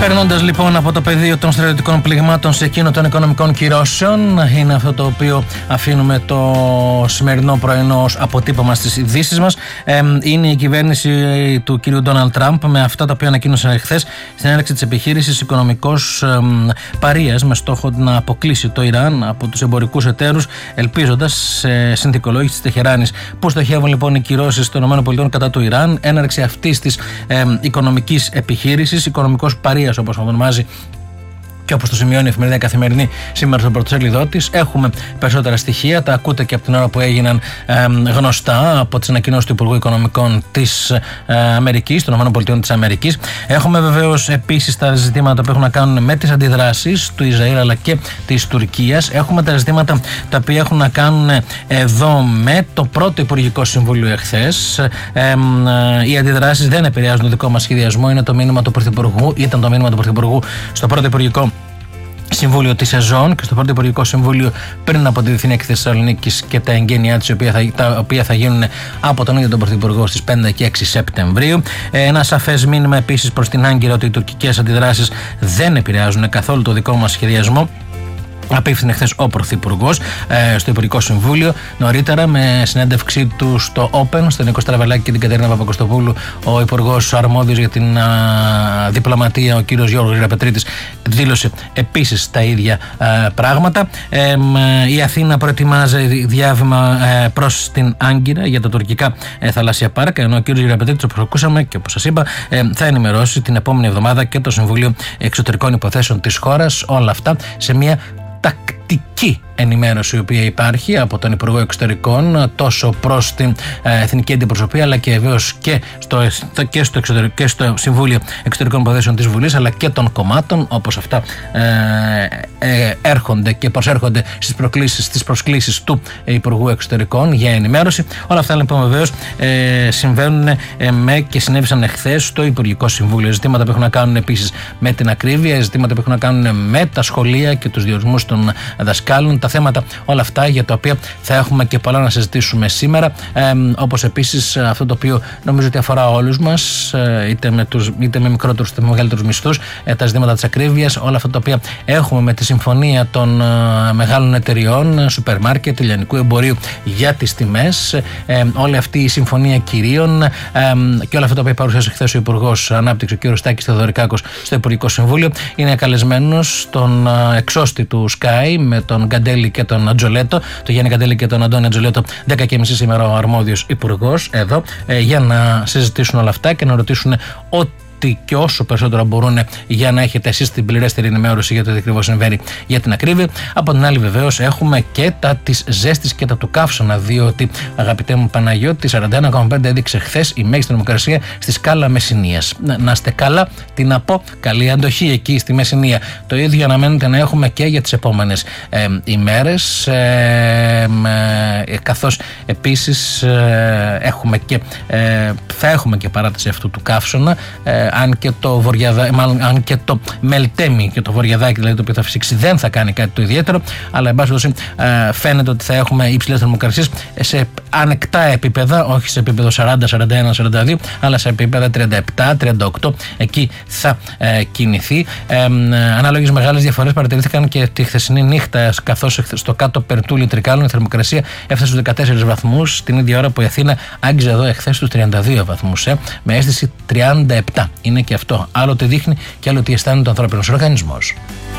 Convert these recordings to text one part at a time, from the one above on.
Περνώντας λοιπόν από το πεδίο των στρατιωτικών πληγμάτων σε εκείνο των οικονομικών κυρώσεων, είναι αυτό το οποίο αφήνουμε το σημερινό πρωινό ως αποτύπωμα στις ειδήσεις μας. Είναι η κυβέρνηση του κ. Ντόναλντ Τραμπ με αυτά τα οποία ανακοίνωσε χθες στην έναρξη της επιχείρησης οικονομικός παρείας με στόχο να αποκλείσει το Ιράν από τους εμπορικούς εταίρους, ελπίζοντας σε συνθηκολόγηση της Τεχεράνης. Πού στοχεύουν λοιπόν οι κυρώσεις των ΗΠΑ κατά του Ιράν? Έναρξη αυτής της οικονομικής επιχείρησης, οικονομικός παρείας όπως ονομάζει και όπως το σημειώνει η εφημερίδα Καθημερινή σήμερα στο πρωτοσέλιδό της. Έχουμε περισσότερα στοιχεία, τα ακούτε και από την ώρα που έγιναν γνωστά από τις ανακοινώσεις του Υπουργού Οικονομικών της Αμερικής, των ΗΠΑ της Αμερικής. Έχουμε βεβαίως επίσης τα ζητήματα που έχουν να κάνουν με τις αντιδράσεις του Ισραήλ αλλά και της Τουρκίας. Έχουμε τα ζητήματα τα οποία έχουν να κάνουν εδώ με το πρώτο Υπουργικό Συμβούλιο εχθές. Οι αντιδράσεις δεν επηρεάζουν το δικό μας σχεδιασμό, είναι το μήνυμα του Πρωθυπουργού, ήταν το μήνυμα του Πρωθυπουργού στο πρώτο Υπουργικό Συμβούλιο της ΕΖΟΝ και στο πρώτο Υπουργικό Συμβούλιο πριν από τη Διεθνή Έκθεση Θεσσαλονίκης και τα εγγένειά της, τα οποία θα γίνουν από τον ίδιο τον Πρωθυπουργό στις 5 και 6 Σεπτεμβρίου. Ένα σαφές μήνυμα επίσης προς την Άγκυρα ότι οι τουρκικές αντιδράσεις δεν επηρεάζουν καθόλου το δικό μας σχεδιασμό. Απίφθινε χθες ο Πρωθυπουργός στο Υπουργικό Συμβούλιο. Νωρίτερα, με συνέντευξή του στο Open, στον Νίκο Στραβελάκη και την Κατερίνα Παπακοστοπούλου, ο Υπουργός αρμόδιος για την διπλωματία, ο κύριος Γιώργος Γεραπετρίτης, δήλωσε επίσης τα ίδια πράγματα. Η Αθήνα προετοιμάζει διάβημα προς την Άγκυρα για τα τουρκικά θαλάσσια πάρκα, ενώ ο κύριος Γεραπετρίτης, όπως ακούσαμε και όπως σας είπα, θα ενημερώσει την επόμενη εβδομάδα και το Συμβούλιο Εξωτερικών Υποθέσεων της χώρας. Όλα αυτά σε μια τακτική ενημέρωση η οποία υπάρχει από τον Υπουργό Εξωτερικών τόσο προς την Εθνική Αντιπροσωπεία αλλά και βεβαίως και στο Συμβούλιο Εξωτερικών Υποθέσεων της Βουλής αλλά και των κομμάτων, όπως αυτά έρχονται και προσέρχονται στις προσκλήσεις του Υπουργού Εξωτερικών για ενημέρωση. Όλα αυτά λοιπόν βεβαίως συμβαίνουν και συνέβησαν εχθές στο Υπουργικό Συμβούλιο. Ζητήματα που έχουν να κάνουν επίσης με την ακρίβεια, ζητήματα που έχουν να κάνουν με τα σχολεία και τους διορισμούς των δασκάλων, τα θέματα όλα αυτά για τα οποία θα έχουμε και πολλά να συζητήσουμε σήμερα, όπως επίσης αυτό το οποίο νομίζω ότι αφορά όλους μας, είτε με μικρότερους είτε με μεγαλύτερους μισθούς, τα ζητήματα της ακρίβειας, όλα αυτά τα οποία έχουμε με τη συμφωνία των μεγάλων εταιριών, σούπερ μάρκετ, λιανικού εμπορίου για τις τιμές, όλη αυτή η συμφωνία κυρίων και όλα αυτά τα οποία παρουσίασε χθες ο Υπουργός Ανάπτυξης, ο κ. Στάκης Θεοδωρικάκος, στο Υπουργικό Συμβούλιο. Είναι καλεσμένος τον εξώστη του Sky με τον Γκαντέλη και τον Ατζολέτο, το Γιάννη Γκαντέλη και τον Αντώνη Ατζολέτο, 10:30 σήμερα ο αρμόδιος υπουργός εδώ, για να συζητήσουν όλα αυτά και να ρωτήσουν ό,τι και όσο περισσότερο μπορούν για να έχετε εσείς την πληρέστερη ενημέρωση για το τι ακριβώς συμβαίνει για την ακρίβεια. Από την άλλη, βεβαίως, έχουμε και τα της ζέστης και τα του καύσωνα, διότι αγαπητέ μου Παναγιώτη, 41,5 έδειξε χθες η μέγιστη θερμοκρασία στη σκάλα Μεσσηνίας. Να είστε καλά, τι να πω, καλή αντοχή εκεί στη Μεσσηνία. Το ίδιο αναμένεται να έχουμε και για τις επόμενες ημέρες, καθώς επίσης θα έχουμε και παράταση αυτού του καύσωνα. Αν και το Μελτέμι και το Βορειαδάκι, δηλαδή το οποίο θα φυσήξει, δεν θα κάνει κάτι το ιδιαίτερο, αλλά εν πάση περιπτώσει φαίνεται ότι θα έχουμε υψηλές θερμοκρασίες σε ανεκτά επίπεδα, όχι σε επίπεδο 40, 41, 42, αλλά σε επίπεδα 37, 38, εκεί θα κινηθεί. Ανάλογες μεγάλες διαφορές παρατηρήθηκαν και τη χθεσινή νύχτα, καθώς στο κάτω Περτούλη Τρικάλων η θερμοκρασία έφτασε στους 14 βαθμούς, την ίδια ώρα που η Αθήνα άγγιζε εδώ εχθές στους 32 βαθμούς, με αίσθηση 37. Είναι και αυτό. Άλλο τι δείχνει και άλλο τι αισθάνεται ο ανθρώπινος οργανισμός.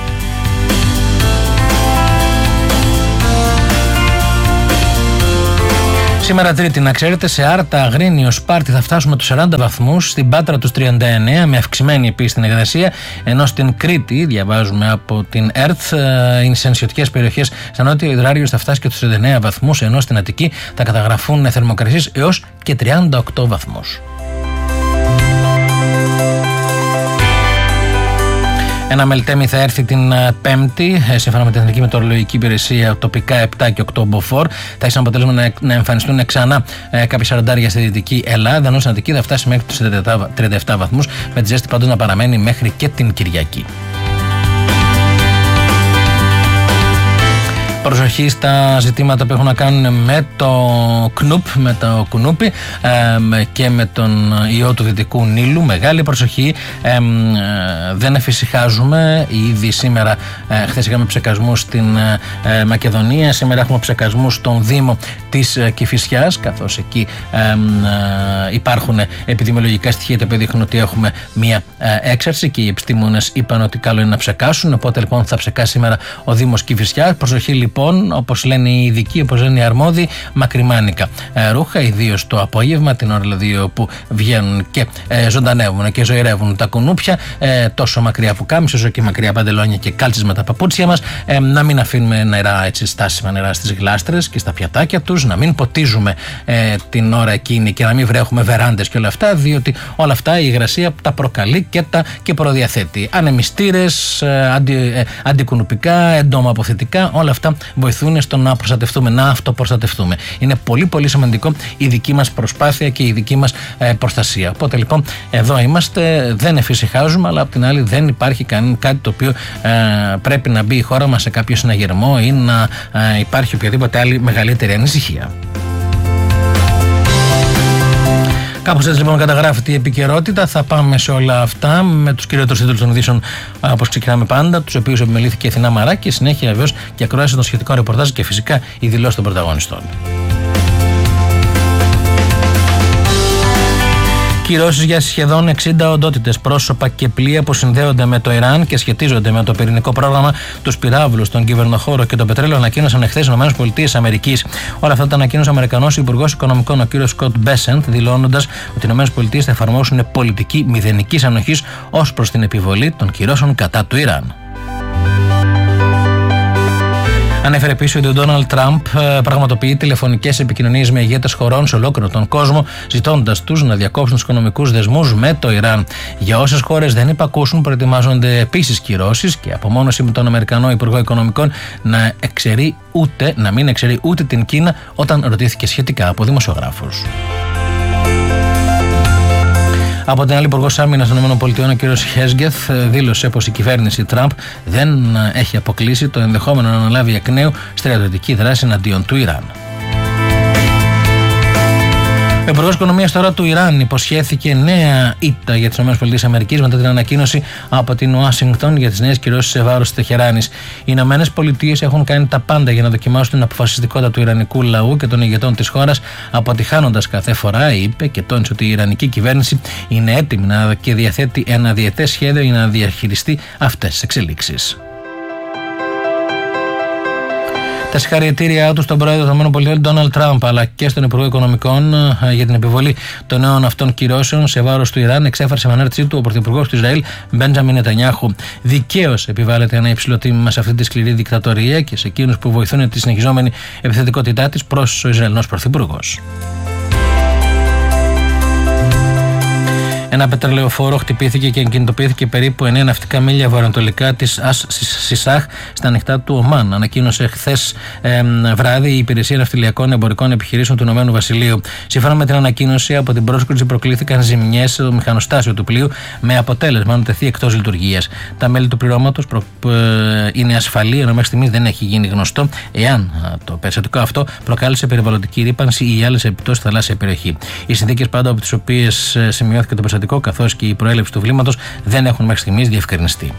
Σήμερα Τρίτη, να ξέρετε, σε Άρτα, Αγρίνιο, Σπάρτη θα φτάσουμε τους 40 βαθμούς, στην Πάτρα τους 39, με αυξημένη επίσης την υγρασία, ενώ στην Κρήτη, διαβάζουμε από την ΕΡΤ, σε νησιωτικές περιοχές, στα νότιο υδράριο θα φτάσει και τους 39 βαθμούς, ενώ στην Αττική θα καταγραφούν θερμοκρασίες έως και 38 βαθμούς. Ένα Μελτέμι θα έρθει την Πέμπτη, σύμφωνα με την Εθνική Μετεωρολογική Υπηρεσία, τοπικά 7 και 8 μποφόρ. Θα έχει σαν αποτέλεσμα να εμφανιστούν ξανά κάποια σαραντάρια στη Δυτική Ελλάδα, ενώ στην Αττική θα φτάσει μέχρι τους 37 βαθμούς, με τη ζέστη παντού να παραμένει μέχρι και την Κυριακή. Προσοχή στα ζητήματα που έχουν να κάνουν με το ΚΝΟΥΠ, με το κουνούπι και με τον ιό του Δυτικού Νείλου. Μεγάλη προσοχή. Δεν εφησυχάζουμε. Ήδη σήμερα, χθες είχαμε ψεκασμούς στην Μακεδονία. Σήμερα έχουμε ψεκασμούς στον Δήμο της Κηφισιάς, καθώς εκεί υπάρχουν επιδημιολογικά στοιχεία τα οποία δείχνουν ότι έχουμε μία έξαρση και οι επιστήμονες είπαν ότι καλό είναι να ψεκάσουν. Οπότε λοιπόν θα ψεκάσει σήμερα ο Δήμος Κηφισιάς. Προσοχή λοιπόν, όπως λένε οι ειδικοί, όπως λένε οι αρμόδιοι, μακριμάνικα ρούχα, ιδίως το απόγευμα, την ώρα δηλαδή που βγαίνουν και ζωντανεύουν και ζωηρεύουν τα κουνούπια, τόσο μακριά πουκάμισες όσο και μακριά παντελόνια και κάλτσες με τα παπούτσια μας, να μην αφήνουμε νερά, έτσι, στάσιμα νερά στις γλάστρες και στα πιατάκια τους, να μην ποτίζουμε την ώρα εκείνη και να μην βρέχουμε βεράντες και όλα αυτά, διότι όλα αυτά η υγρασία τα προκαλεί και προδιαθέτει. Ανεμιστήρες, αντικουνουπικά, έντομα αποθετικά, όλα αυτά βοηθούν στο να προστατευτούμε, να αυτοπροστατευτούμε. Είναι πολύ πολύ σημαντικό η δική μας προσπάθεια και η δική μας προστασία. Οπότε λοιπόν εδώ είμαστε, δεν εφησυχάζουμε, αλλά απ' την άλλη δεν υπάρχει κάτι το οποίο πρέπει να μπει η χώρα μας σε κάποιο συναγερμό ή να υπάρχει οποιαδήποτε άλλη μεγαλύτερη ανησυχία. Κάπως έτσι λοιπόν καταγράφεται η επικαιρότητα. Θα πάμε σε όλα αυτά με τους κυριότερους τίτλους των ειδήσεων, όπως ξεκινάμε πάντα, τους οποίους επιμελήθηκε η Αθηνά Μαρά, και συνέχεια βεβαίως και ακρόαση των σχετικών ρεπορτάζ και φυσικά οι δηλώσεις των πρωταγωνιστών. Κυρώσεις για σχεδόν 60 οντότητες, πρόσωπα και πλοία που συνδέονται με το Ιράν και σχετίζονται με το πυρηνικό πρόγραμμα, τους πυράβλους, τον κυβερνοχώρο και το πετρέλαιο, ανακοίνωσαν εχθές οι ΗΠΑ. Όλα αυτά τα ανακοίνωσε ο Αμερικανός Υπουργός Οικονομικών, ο κ. Σκοτ Μπέσεντ, δηλώνοντας ότι οι ΗΠΑ θα εφαρμόσουν πολιτική μηδενικής ανοχής ως προς την επιβολή των κυρώσεων κατά του Ιράν. Ανέφερε επίσης ότι ο Ντόναλντ Τραμπ πραγματοποιεί τηλεφωνικές επικοινωνίες με ηγέτες χωρών σε ολόκληρο τον κόσμο, ζητώντας τους να διακόψουν τους οικονομικούς δεσμούς με το Ιράν. Για όσες χώρες δεν υπακούσουν, προετοιμάζονται επίσης κυρώσεις και απομόνωση με τον Αμερικανό Υπουργό Οικονομικών να μην εξαιρεί ούτε την Κίνα όταν ρωτήθηκε σχετικά από δημοσιογράφους. Από την άλλη, Υπουργός Άμυνας των ΗΠΑ, ο κ. Χέσγκεθ, δήλωσε πως η κυβέρνηση Τραμπ δεν έχει αποκλείσει το ενδεχόμενο να αναλάβει εκ νέου στρατιωτική δράση εναντίον του Ιράν. Ο Υπουργός Οικονομίας τώρα του Ιράν υποσχέθηκε νέα ήττα για τις ΗΠΑ μετά την ανακοίνωση από την Ουάσιγκτον για τις νέες κυρώσεις σε βάρος της Τεχεράνης. Οι ΗΠΑ έχουν κάνει τα πάντα για να δοκιμάσουν την αποφασιστικότητα του ιρανικού λαού και των ηγετών της χώρας, αποτυχάνοντας κάθε φορά, είπε, και τόνισε ότι η ιρανική κυβέρνηση είναι έτοιμη και διαθέτει ένα διετές σχέδιο για να διαχειριστεί αυτές τις εξελίξεις. Τα συγχαρητήριά του στον πρόεδρο των ΗΠΑ, Ντόναλντ Τραμπ, αλλά και στον Υπουργό Οικονομικών για την επιβολή των νέων αυτών κυρώσεων σε βάρος του Ιράν, εξέφρασε με ανάρτησή του ο Πρωθυπουργός του Ισραήλ, Μπέντζαμιν Νετανιάχου. Δικαίως επιβάλλεται ένα υψηλό τίμημα σε αυτή τη σκληρή δικτατορία και σε εκείνους που βοηθούν τη συνεχιζόμενη επιθετικότητά της, προς ο Ισραηλινός Πρωθυπουργός. Ένα πετρελαιοφόρο χτυπήθηκε και εγκινητοποιήθηκε περίπου 9 ναυτικά μίλια βορειοανατολικά της Σισάχ στα ανοιχτά του Ομάν. Ανακοίνωσε χθες βράδυ η Υπηρεσία Ναυτιλιακών Εμπορικών Επιχειρήσεων του Ηνωμένου Βασιλείου. Σύμφωνα με την ανακοίνωση, από την πρόσκρουση προκλήθηκαν ζημιές στο μηχανοστάσιο του πλοίου, με αποτέλεσμα να τεθεί εκτός λειτουργίας. Τα μέλη του πληρώματος είναι ασφαλή, ενώ μέχρι στιγμής δεν έχει γίνει γνωστό εάν το περιστατικό αυτό προκάλεσε περιβαλλοντική ρύπανση ή άλλες επιπτώσεις στη θαλάσσια περιοχή. Οι συνθήκες πάντα από τις οποίες σημειώθηκε το περιστατικό, καθώς και η προέλευση του βλήματος, δεν έχουν μέχρι στιγμής διευκρινιστεί.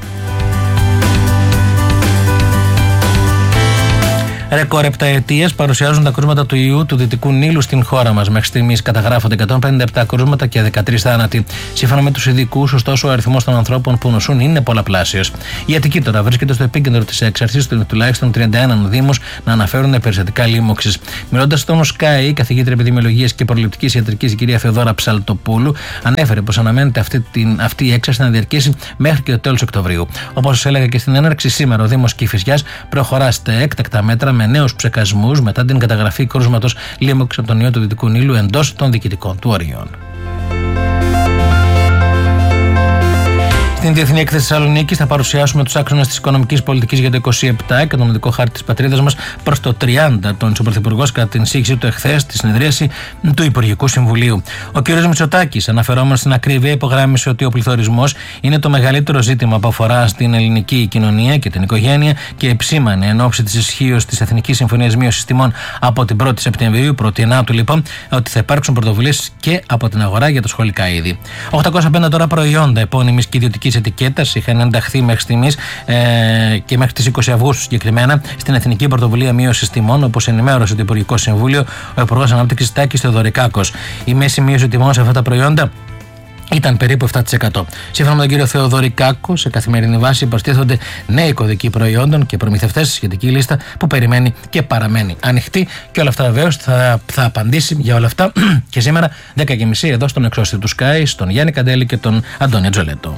Ρεκόρ επταετίας παρουσιάζουν τα κρούσματα του ιού του Δυτικού Νείλου στην χώρα μας. Μέχρι στιγμής καταγράφονται 157 κρούσματα και 13 θάνατοι. Σύμφωνα με τους ειδικούς, ωστόσο, ο αριθμός των ανθρώπων που νοσούν είναι πολλαπλάσιος. Η Αττική τώρα βρίσκεται στο επίκεντρο της έξαρσης, τουλάχιστον 31 δήμους να αναφέρουν περιστατικά λίμωξης. Μιλώντας στον Sky, η καθηγήτρια επιδημιολογίας και προληπτικής ιατρικής, η κυρία Θεοδώρα Ψαλτοπούλου, ανέφερε πως αναμένεται αυτή η έξαρση να διαρκέσει μέχρι και το τέλος Οκτωβρίου. Όπως έλεγα και στην έναρξη, σήμερα ο Δήμος Κηφισιάς προχωρά στα έκτακτα μέτρα με νέους ψεκασμούς μετά την καταγραφή κρούσματος λίμωξης από τον ιό του Δυτικού Νείλου εντός των διοικητικών του ορίων. Στην Διεθνή Έκθεση Θεσσαλονίκης θα παρουσιάσουμε τους άξονες της οικονομικής πολιτικής για το 27 και τον οδικό χάρτη της πατρίδας μας προς το 30, τόνισε ο Πρωθυπουργός κατά την εισήγηση του εχθές στη συνεδρίαση του Υπουργικού Συμβουλίου. Ο κ. Μητσοτάκης, αναφερόμενος στην ακρίβεια, υπογράμμισε ότι ο πληθωρισμός είναι το μεγαλύτερο ζήτημα που αφορά στην ελληνική κοινωνία και την οικογένεια και επισήμανε εν ώψη της ισχύως της Εθνικής Συμφωνίας Μείωσης Τιμών από την 1η Σεπτεμβρίου, 1η Ενάτου λοιπόν, ότι θα υπάρξουν πρωτοβουλίες και από την αγορά για τα σχολικά είδη. 850 τώρα προϊόντα επώνυμης και ιδιωτικής ετικέτας είχαν ενταχθεί μέχρι στιγμής και μέχρι τις 20 Αυγούστου συγκεκριμένα στην Εθνική Πρωτοβουλία Μείωσης Τιμών, όπως ενημέρωσε το Υπουργικό Συμβούλιο ο Υπουργός Ανάπτυξης Τάκης Θεοδωρικάκος. Η μέση μείωση τιμών σε αυτά τα προϊόντα ήταν περίπου 7%. Σύμφωνα με τον κύριο Θεοδωρικάκο, σε καθημερινή βάση προστίθενται νέοι κωδικοί προϊόντων και προμηθευτές στη σχετική λίστα που περιμένει και παραμένει ανοιχτή. Και όλα αυτά βεβαίως θα απαντήσει για όλα αυτά και σήμερα 10:30 εδώ στον εξώστη του Sky, στον Γιάννη Καντέλη και τον Αντώνη Τζολέτο.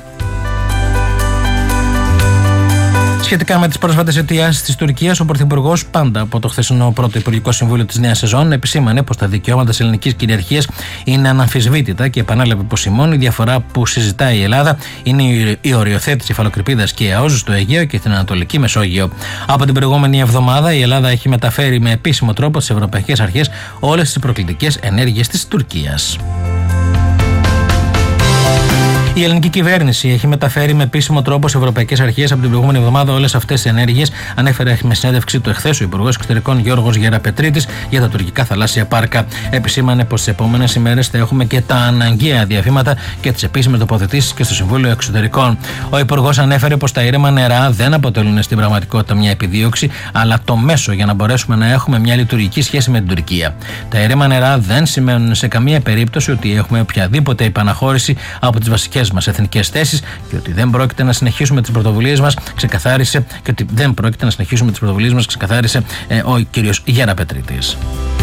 Σχετικά με τις πρόσφατες αιτιάσεις της Τουρκίας, ο Πρωθυπουργός, πάντα από το χθεσινό πρώτο Υπουργικό Συμβούλιο της νέας σεζόν, επισήμανε πως τα δικαιώματα της ελληνικής κυριαρχίας είναι αναμφισβήτητα και επανέλαβε πως η μόνη διαφορά που συζητάει η Ελλάδα είναι η οριοθέτηση υφαλοκρηπίδας και ΑΟΣ στο Αιγαίο και στην Ανατολική Μεσόγειο. Από την προηγούμενη εβδομάδα, η Ελλάδα έχει μεταφέρει με επίσημο τρόπο στις ευρωπαϊκές αρχές όλες τις προκλητικές ενέργειες της Τουρκίας. Η ελληνική κυβέρνηση έχει μεταφέρει με επίσημο τρόπο σε ευρωπαϊκές αρχές από την προηγούμενη εβδομάδα όλες αυτές τις ενέργειες, ανέφερε με συνέντευξη του εχθές ο Υπουργός Εξωτερικών Γιώργος Γεραπετρίτης για τα τουρκικά θαλάσσια πάρκα. Επισήμανε πως τις επόμενες ημέρες θα έχουμε και τα αναγκαία διαφήματα και τις επίσημες τοποθετήσεις και στο Συμβούλιο Εξωτερικών. Ο Υπουργός ανέφερε πως τα ήρεμα νερά δεν αποτελούν στην πραγματικότητα μια επιδίωξη, αλλά το μέσο για να μπορέσουμε να έχουμε μια λειτουργική σχέση με την Τουρκία. Τα ήρεμα νερά δεν σημαίνουν σε καμία περίπτωση ότι έχουμε οποιαδήποτε υπαναχώρηση από τις βασικές μας εθνικές θέσεις και ότι δεν πρόκειται να συνεχίσουμε τις πρωτοβουλίες μας, ξεκαθάρισε ο κύριος Γεραπετρίτης.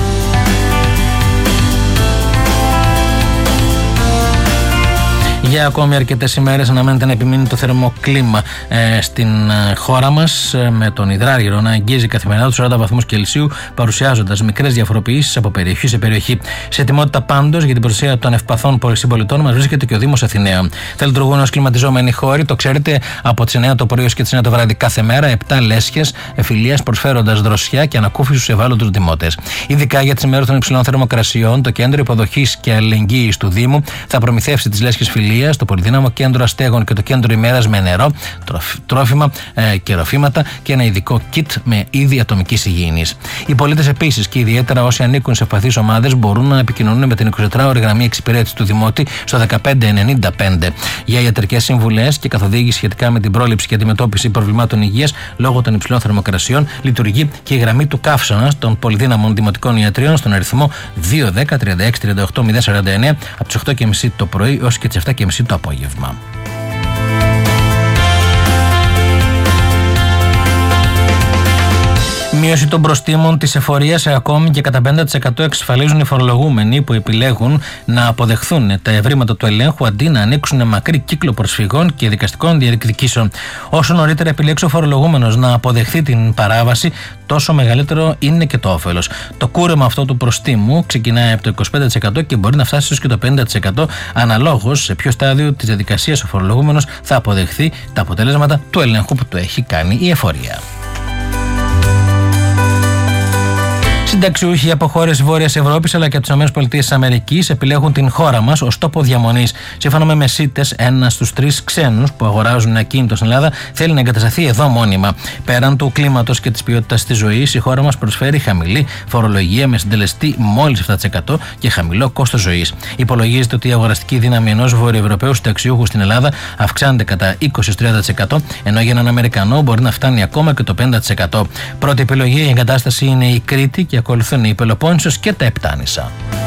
Για ακόμη αρκετές ημέρες αναμένεται να επιμείνει το θερμοκλίμα στην χώρα μας, με τον υδράργυρο να αγγίζει καθημερινά τους 40 βαθμούς Κελσίου, παρουσιάζοντας μικρές διαφοροποιήσεις από περιοχή σε περιοχή. Σε ετοιμότητα πάντως για την προστασία των ευπαθών συμπολιτών μας βρίσκεται και ο Δήμος Αθηναίων. Θα λειτουργούν ως κλιματιζόμενοι χώροι, το ξέρετε, από τις 9 το πρωί και τις 9 το βράδυ κάθε μέρα, 7 λέσχες φιλίας προσφέροντας δροσιά και ανακούφιση στους ευάλωτους δημότες. Ειδικά για τις ημέρες των υψηλών θερμοκρασιών, το Κέντρο Υποδοχής και Αλληλεγγύης του Δήμου θα προμηθεύσει τις λέσχες φιλίας, το Πολυδύναμο Κέντρο Αστέγων και το Κέντρο Ημέρας με νερό, τρόφιμα και ροφήματα και ένα ειδικό kit με είδη ατομικής υγιεινής. Οι πολίτες επίσης και ιδιαίτερα όσοι ανήκουν σε ευπαθείς ομάδες μπορούν να επικοινωνούν με την 24ωρη γραμμή εξυπηρέτησης του Δημότη στο 1595 για ιατρικές συμβουλές και καθοδήγηση σχετικά με την πρόληψη και αντιμετώπιση προβλημάτων υγείας λόγω των υψηλών θερμοκρασιών. Λειτουργεί και η γραμμή του Καύσωνας των Πολυδύναμων Δημοτικών Ιατρίων στον αριθμό 210 36 38 049 από τις 8:30 το πρωί έως και τις 7:30 το απόγευμα. Μείωση των προστίμων της εφορίας σε ακόμη και κατά 50% εξασφαλίζουν οι φορολογούμενοι που επιλέγουν να αποδεχθούν τα ευρήματα του ελέγχου αντί να ανοίξουν μακρύ κύκλο προσφυγών και δικαστικών διεκδικήσεων. Όσο νωρίτερα επιλέξει ο φορολογούμενος να αποδεχθεί την παράβαση, τόσο μεγαλύτερο είναι και το όφελος. Το κούρεμα αυτό του προστίμου ξεκινάει από το 25% και μπορεί να φτάσει έως και το 50% αναλόγως σε ποιο στάδιο της διαδικασίας ο φορολογούμενος θα αποδεχθεί τα αποτελέσματα του ελέγχου που του έχει κάνει η εφορία. Συνταξιούχοι από χώρες Βόρειας Ευρώπης αλλά και από τις ΗΠΑ επιλέγουν την χώρα μας ως τόπο διαμονής. Σύμφωνα με μεσίτες, 1 στους 3 ξένους που αγοράζουν ακίνητο στην Ελλάδα θέλει να εγκατασταθεί εδώ μόνιμα. Πέραν του κλίματος και της ποιότητας της ζωής, η χώρα μας προσφέρει χαμηλή φορολογία με συντελεστή μόλις 7% και χαμηλό κόστος ζωής. Υπολογίζεται ότι η αγοραστική δύναμη ενός Βορειοευρωπαίου συνταξιούχου στην Ελλάδα αυξάνεται κατά 20-30%, ενώ για έναν Αμερικανό μπορεί να φτάνει ακόμα και το 50%. Πρώτη επιλογή η εγκατάσταση είναι η Κρήτη και ακολουθούν η Πελοπόννησος και τα Επτάνησα.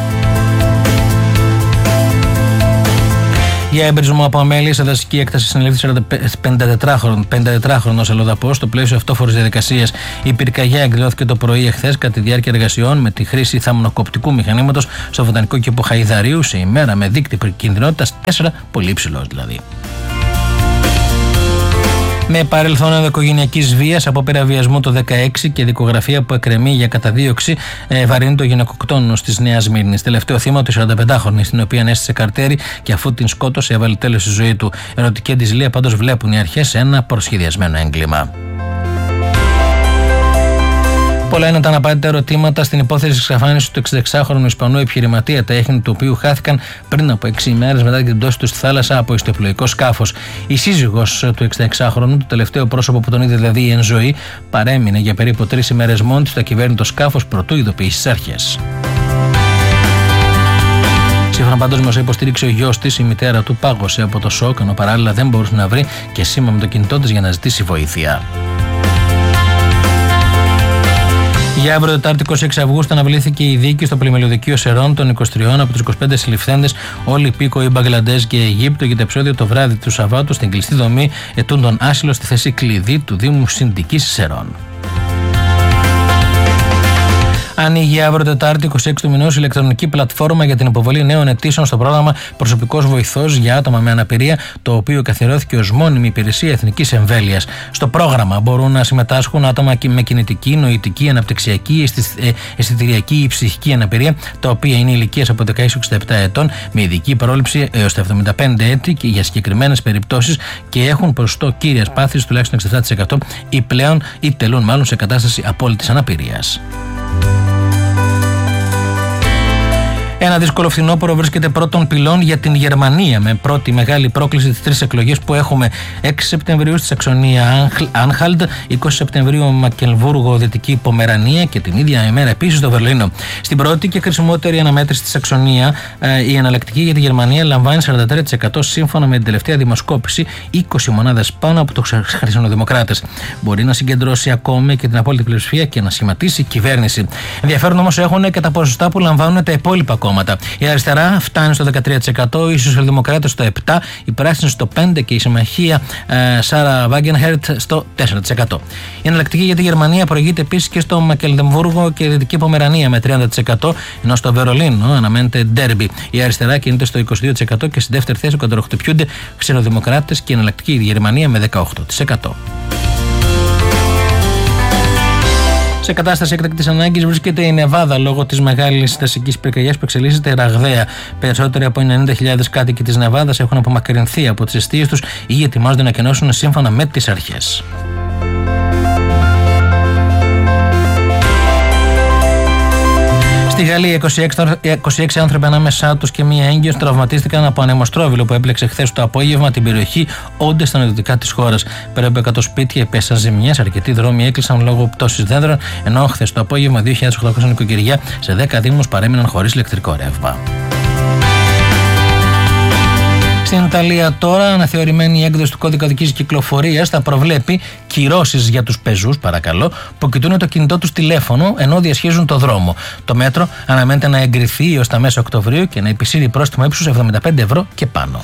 Για έμπρισμα από αμέλεια σε δασική έκταση συνελήφθη 54χρονος αλλοδαπός. Στο πλαίσιο αυτόφορης διαδικασίας η πυρκαγιά εκδηλώθηκε το πρωί εχθές κατά τη διάρκεια εργασιών με τη χρήση θαμνοκοπτικού μηχανήματος στο βοτανικό κήπο Χαϊδαρίου σε ημέρα με δείκτη κινδυνότητας 4, πολύ υψηλός δηλαδή. Με παρελθόν ενδοοικογενειακής βίας, απόπειρα βιασμού το 2016 και δικογραφία που εκκρεμεί για καταδίωξη βαρύνει το γυναικοκτόνο της Νέας Σμύρνης. Τελευταίο θύμα του 45χρονη, στην οποία ανέστησε καρτέρι και αφού την σκότωσε έβαλε τέλος στη ζωή του. Ερωτική αντιζηλία πάντως βλέπουν οι αρχές ένα προσχεδιασμένο έγκλημα. Πολλά είναι τα αναπάντητα ερωτήματα στην υπόθεση της εξαφάνισης του 66χρονου Ισπανού επιχειρηματία, τα έχνη του οποίου χάθηκαν πριν από 6 ημέρες μετά την πτώση του στη θάλασσα από ιστιοπλοϊκό σκάφος. Η σύζυγος του 66χρονου, το τελευταίο πρόσωπο που τον είδε δηλαδή εν ζωή, παρέμεινε για περίπου 3 ημέρες μόνη του στο ακυβέρνητο σκάφος προτού ειδοποιήσει τις αρχές. Σύμφωνα πάντως με όσα υποστήριξε ο γιος της, η μητέρα του πάγωσε από το σοκ, ενώ παράλληλα δεν μπορούσε να βρει και σήμα με το κινητό της για να ζητήσει βοήθεια. Για αύριο, Τετάρτη 26 Αυγούστου, αναβλήθηκε η δίκη στο πλημμυλοδικείο Σερών των 23 από τους 25 συλληφθέντες, όλοι υπήκοοι Μπαγκλαντές και Αιγύπτου, για το επεισόδιο το βράδυ του Σαββάτου στην κλειστή δομή ετούντων άσυλο στη θέση κλειδί του Δήμου Συνδικής Σερών. Ανοίγει αύριο Τετάρτη 26 του μηνός η ηλεκτρονική πλατφόρμα για την υποβολή νέων αιτήσεων στο πρόγραμμα Προσωπικός Βοηθός για άτομα με αναπηρία, το οποίο καθιερώθηκε ως μόνιμη υπηρεσία εθνικής εμβέλειας. Στο πρόγραμμα μπορούν να συμμετάσχουν άτομα με κινητική, νοητική, αναπτυξιακή, αισθητηριακή ή ψυχική αναπηρία, τα οποία είναι ηλικίας από 16-67 ετών, με ειδική πρόληψη έως τα 75 έτη και για συγκεκριμένες περιπτώσεις και έχουν ποσοστό κύριας πάθησης τουλάχιστον 67% ή πλέον ή τελούν μάλλον σε κατάσταση απόλυτης αναπηρίας. Ένα δύσκολο φθινόπωρο βρίσκεται πρώτων πυλών για την Γερμανία, με πρώτη μεγάλη πρόκληση τις 3 εκλογές που έχουμε. 6 Σεπτεμβρίου στη Σαξονία Άνχαλντ, 20 Σεπτεμβρίου Μακελβούργο, Δυτική Πομερανία και την ίδια ημέρα επίσης στο Βερλίνο. Στην πρώτη και χρησιμότερη αναμέτρηση στη Σαξονία, η εναλλακτική για τη Γερμανία λαμβάνει 43% σύμφωνα με την τελευταία δημοσκόπηση, 20 μονάδες πάνω από τους χριστιανοδημοκράτες. Μπορεί να συγκεντρώσει ακόμη και την απόλυτη πλειοψηφία και να σχηματίσει κυβέρνηση. Ενδιαφέρον όμως έχουν και τα ποσοστά που λαμβάνουν τα υπόλοιπα κόμματα. Η αριστερά φτάνει στο 13%, οι σοσιαλδημοκράτες στο 7%, οι πράσινοι στο 5% και η συμμαχία Σάρα Βάγκενχερτ στο 4%. Η εναλλακτική για τη Γερμανία προηγείται επίσης και στο Μακελδεμβούργο και Δυτική Πομερανία με 30%, ενώ στο Βερολίνο αναμένεται ντέρμπι. Η αριστερά κινείται στο 22% και στη δεύτερη θέση κοντροχτυπιούνται ξενοδημοκράτες και η εναλλακτική για τη Γερμανία με 18%. Σε κατάσταση έκτακτης ανάγκης βρίσκεται η Νεβάδα λόγω της μεγάλης δασικής πυρκαγιάς που εξελίσσεται ραγδαία. Περισσότεροι από 90.000 κάτοικοι της Νεβάδας έχουν απομακρυνθεί από τις εστίες τους ή ετοιμάζονται να κενώσουν σύμφωνα με τις αρχές. Στη Γαλλία, 26 άνθρωποι ανάμεσά τους και μία έγκυος τραυματίστηκαν από ανεμοστρόβιλο που έπλεξε χθες το απόγευμα την περιοχή Όντε στα νοτιοτικά της χώρας. Περίπου 100 σπίτια υπέσαν ζημιές, αρκετοί δρόμοι έκλεισαν λόγω πτώσης δέντρων, ενώ χθες το απόγευμα 2.800 νοικοκυριά σε 10 δήμους παρέμειναν χωρίς ηλεκτρικό ρεύμα. Στην Ιταλία τώρα, αναθεωρημένη η έκδοση του κώδικα οδικής κυκλοφορίας θα προβλέπει κυρώσεις για τους πεζούς, παρακαλώ, που κοιτούν το κινητό τους τηλέφωνο ενώ διασχίζουν το δρόμο. Το μέτρο αναμένεται να εγκριθεί έως τα μέσα Οκτωβρίου και να επισύρει πρόστιμο ύψους 75 ευρώ και πάνω.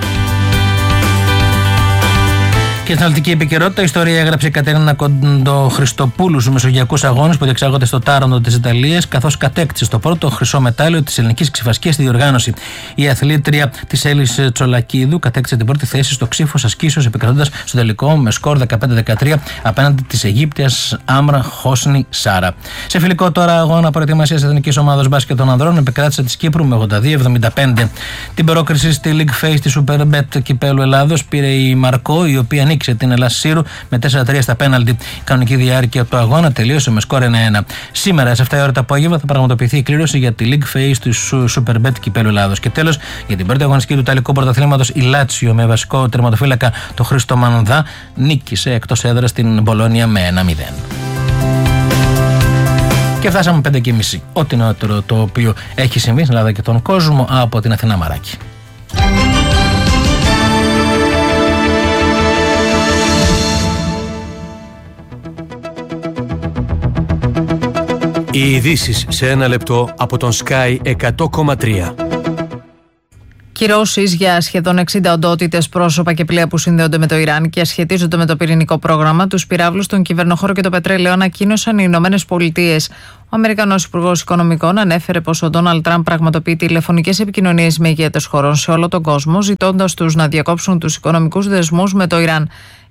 Και στην αθλητική επικαιρότητα, η ιστορία έγραψε η Κατερίνα Κοντοχριστοπούλου στους Μεσογειακούς Αγώνες που διεξάγονται στο Τάραντο της Ιταλίας, καθώς κατέκτησε το πρώτο χρυσό μετάλλιο της ελληνικής ξιφασκίας στη διοργάνωση. Η αθλήτρια της Έλλης Τσολακίδου κατέκτησε την πρώτη θέση στο ξύφος ασκήσεως, επικρατώντας στο τελικό με σκορ 15-13 απέναντι της Αιγύπτιας Άμρα Χόσνη Σάρα. Σε φιλικό τώρα αγώνα προετοιμασίας εθνικής ομάδας μπάσκετ των ανδρών, επικράτησε της Κύπρου με 82-75. Την πρόκριση στη League Phase της Superbet Κυπέλλου Ελλάδος πήρε η Μαρκό, η οποία νίκησε την Ελλάς Σύρου με 4-3 στα πέναλτι. Η κανονική διάρκεια του αγώνα τελείωσε με σκορ 1-1. Σήμερα, σε 7 ώρα το απόγευμα, θα πραγματοποιηθεί η κλήρωση για τη League Phase του Superbet Κυπέλλου Ελλάδος. Και τέλος, για την πρώτη αγωνιστική του Ιταλικού Πρωταθλήματος, η Λάτσιο με βασικό τερματοφύλακα το Χρήστο Μανδά νίκησε εκτός έδρας την Μπολόνια με 1-0. Και φτάσαμε 5:30. Ό,τι νεότερο το οποίο έχει συμβεί στην Ελλάδα και τον κόσμο από την Αθηνά Μαράκη. Οι ειδήσεις σε ένα λεπτό από τον Sky 100,3. Κυρώσεις για σχεδόν 60 οντότητες, πρόσωπα και πλοία που συνδέονται με το Ιράν και σχετίζονται με το πυρηνικό πρόγραμμα, τους πυράβλους, τον κυβερνοχώρο και το πετρέλαιο, ανακοίνωσαν οι Ηνωμένες Πολιτείες. Ο Αμερικανός Υπουργός Οικονομικών ανέφερε πως ο Ντόναλντ Τραμπ πραγματοποιεί τηλεφωνικές επικοινωνίες με ηγέτες χωρών σε όλο τον κόσμο, ζητώντας τους να διακόψουν τους οικονομικούς δεσμούς με το Ιράν.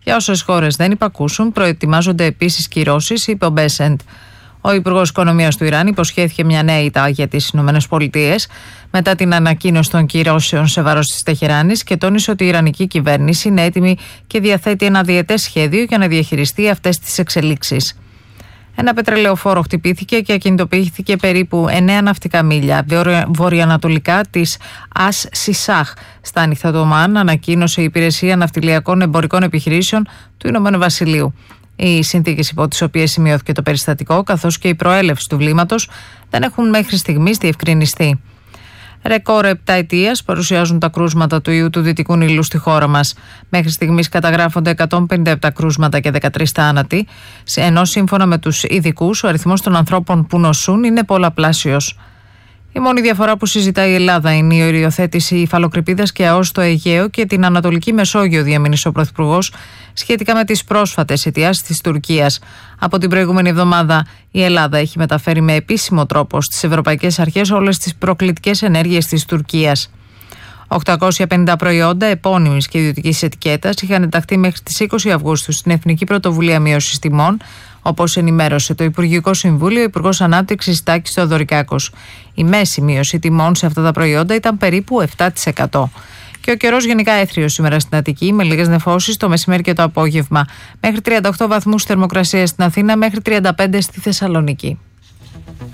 Για όσες χώρες δεν υπακούσουν, προετοιμάζονται επίσης κυρώσεις, είπε ο Μπέσεντ. Ο Υπουργός Οικονομίας του Ιράν υποσχέθηκε μια νέα ήττα για τις ΗΠΑ μετά την ανακοίνωση των κυρώσεων σε βάρος της Τεχεράνης και τόνισε ότι η Ιρανική κυβέρνηση είναι έτοιμη και διαθέτει ένα διετές σχέδιο για να διαχειριστεί αυτές τις εξελίξεις. Ένα πετρελαιοφόρο χτυπήθηκε και ακινητοποιήθηκε περίπου 9 ναυτικά μίλια βορειοανατολικά της Ας Σισάχ στα Άνοιχτα του Ομάν, ανακοίνωσε η Υπηρεσία Ναυτιλιακών Εμπορικών Επιχειρήσεων του Ηνωμένου Βασιλείου. Οι συνθήκες υπό τις οποίες σημειώθηκε το περιστατικό, καθώς και η προέλευση του βλήματος, δεν έχουν μέχρι στιγμής διευκρινιστεί. Ρεκόρ 7 ετίας παρουσιάζουν τα κρούσματα του ιού του Δυτικού Νείλου στη χώρα μας. Μέχρι στιγμής καταγράφονται 157 κρούσματα και 13 θάνατοι, ενώ σύμφωνα με τους ειδικούς ο αριθμός των ανθρώπων που νοσούν είναι πολλαπλάσιος. Η μόνη διαφορά που συζητάει η Ελλάδα είναι η οριοθέτηση υφαλοκρηπίδας και ΑΟΣ στο Αιγαίο και την Ανατολική Μεσόγειο, διαμήνυσε ο Πρωθυπουργός, σχετικά με τις πρόσφατες αιτιάσεις της Τουρκίας. Από την προηγούμενη εβδομάδα η Ελλάδα έχει μεταφέρει με επίσημο τρόπο στις ευρωπαϊκές αρχές όλες τις προκλητικές ενέργειες της Τουρκίας. 850 προϊόντα επώνυμης και ιδιωτικής ετικέτας είχαν ενταχθεί μέχρι τις 20 Αυγούστου στην Εθνική Πρωτοβουλία Μείωσης Τιμών, όπως ενημέρωσε το Υπουργικό Συμβούλιο, ο Υπουργός Ανάπτυξης Τάκης Θεοδωρικάκος. Η μέση μείωση τιμών σε αυτά τα προϊόντα ήταν περίπου 7%. Και ο καιρός γενικά έθριος σήμερα στην Αττική, με λίγες νεφώσεις το μεσημέρι και το απόγευμα. Μέχρι 38 βαθμούς θερμοκρασία στην Αθήνα, μέχρι 35 στη Θεσσαλονίκη.